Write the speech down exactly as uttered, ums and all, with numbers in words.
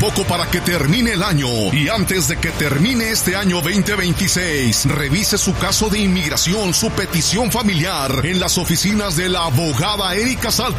poco para que termine el año. Y antes de que termine este año veinte veintiséis, revise su caso de inmigración, su petición familiar en las oficinas de la abogada Erika Salto